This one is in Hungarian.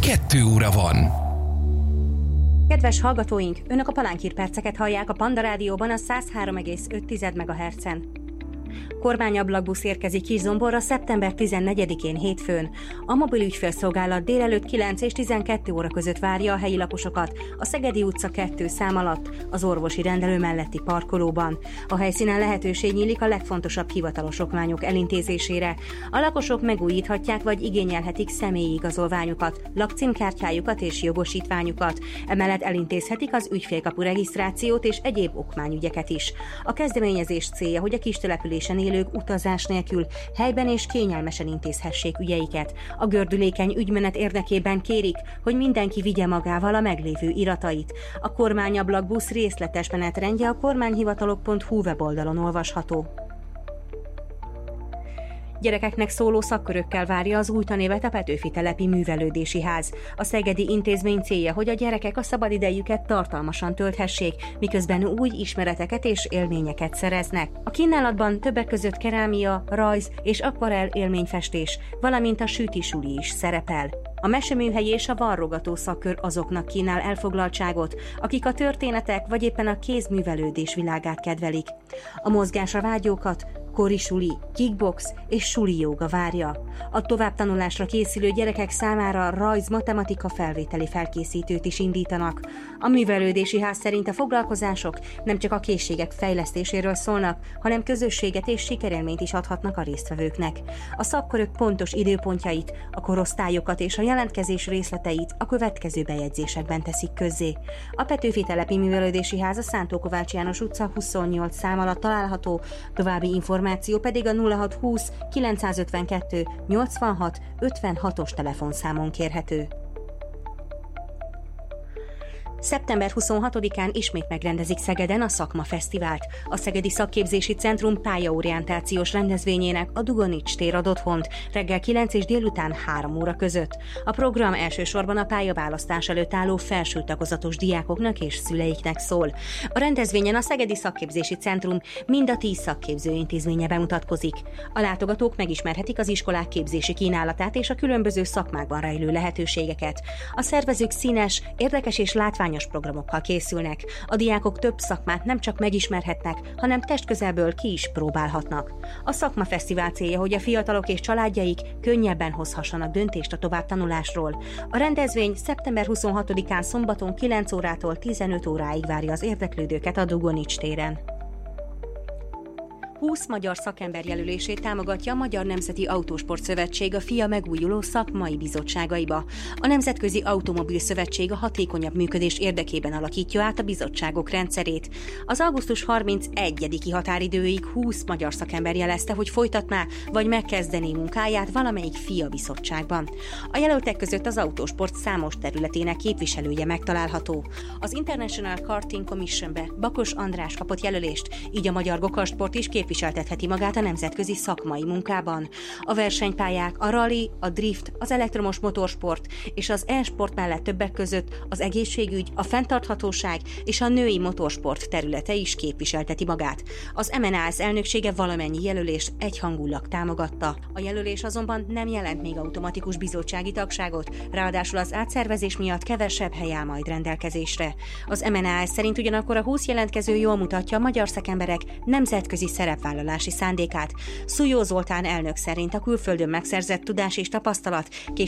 2 óra van. Kedves hallgatóink, Önök a Palánkír perceket hallják a Panda Rádióban a 103,5 MHz-en. Kormányablakbusz érkezik Kis-Zomborra szeptember 14-én hétfőn. A mobil ügyfélszolgálat délelőtt 9 és 12 óra között várja a helyi lakosokat a Szegedi utca 2 szám alatt, az orvosi rendelő melletti parkolóban. A helyszínen lehetőség nyílik a legfontosabb hivatalos okmányok elintézésére. A lakosok megújíthatják vagy igényelhetik személyi igazolványukat, lakcímkártyájukat és jogosítványukat. Emellett elintézhetik az ügyfélkapu regisztrációt és egyéb okmányügyeket is. A kezdeményezés célja, hogy a kistelepülésen élők utazás nélkül helyben és kényelmesen intézhessék ügyeiket. A gördülékeny ügymenet érdekében kérik, hogy mindenki vigye magával a meglévő iratait. A kormányablakbusz részletes menetrendje a kormányhivatalok.hu weboldalon olvasható. Gyerekeknek szóló szakkörökkel várja az új tanévet a Petőfi telepi művelődési ház. A szegedi intézmény célja, hogy a gyerekek a szabadidejüket tartalmasan tölthessék, miközben új ismereteket és élményeket szereznek. A kínálatban többek között kerámia, rajz és akvarell élményfestés, valamint a süti-suli is szerepel. A meseműhely és a varrogató szakkör azoknak kínál elfoglaltságot, akik a történetek vagy éppen a kézművelődés világát kedvelik. A mozgásra vágyókat kori suli, kickbox és suli jóga várja. A továbbtanulásra készülő gyerekek számára rajz-matematika felvételi felkészítőt is indítanak. A művelődési ház szerint a foglalkozások nem csak a készségek fejlesztéséről szólnak, hanem közösséget és sikerélményt is adhatnak a résztvevőknek. A szakkörök pontos időpontjait, a korosztályokat és a jelentkezés részleteit a következő bejegyzésekben teszik közzé. A Petőfi telepi művelődési ház a Szántó Kovács János utca 28 szám alatt található, további információ pedig a 0620 952 86 56-os telefonszámon kérhető. Szeptember 26-án ismét megrendezik Szegeden a Szakmafesztivált. A Szegedi Szakképzési Centrum pályaorientációs rendezvényének a Dugonics tér ad otthont reggel 9 és délután 3 óra között. A program elsősorban a pályaválasztás előtt álló felső tagozatos diákoknak és szüleiknek szól. A rendezvényen a Szegedi Szakképzési Centrum mind a 10 szakképző intézménye bemutatkozik. A látogatók megismerhetik az iskolák képzési kínálatát és a különböző szakmákban rejlő lehetőségeket. A szervezők színes, érdekes és látványos programokkal készülnek. A diákok több szakmát nem csak megismerhetnek, hanem testközelből ki is próbálhatnak. A Szakmafesztivál célja, hogy a fiatalok és családjaik könnyebben hozhassanak döntést a továbbtanulásról. A rendezvény szeptember 26-án szombaton 9 órától 15 óráig várja az érdeklődőket a Dugonics téren. 20 magyar szakember jelölését támogatja a Magyar Nemzeti Autósport Szövetség a FIA megújuló szakmai bizottságaiba. A Nemzetközi Automobil Szövetség a hatékonyabb működés érdekében alakítja át a bizottságok rendszerét. Az augusztus 31-i határidőig 20 magyar szakember jelezte, hogy folytatná vagy megkezdené munkáját valamelyik FIA bizottságban. A jelöltek között az autósport számos területének képviselője megtalálható. Az International Karting Commissionbe Bakos András kapott jelölést, így a magyar gokarsport is képviseltetheti magát a nemzetközi szakmai munkában. A versenypályák, a rally, a drift, az elektromos motorsport és az e-sport mellett többek között az egészségügy, a fenntarthatóság és a női motorsport területe is képviselteti magát. Az MNAS elnöksége valamennyi jelölést egyhangulag támogatta. A jelölés azonban nem jelent még automatikus bizottsági tagságot, ráadásul az átszervezés miatt kevesebb hely áll majd rendelkezésre. Az MNAS szerint ugyanakkor a 20 jelentkező jól mutatja a magyar szakemberek nemzetközi szerepvállalási szándékát. Szújó Zoltán elnök szerint a külföldön megszerzett tudás és tapasztalat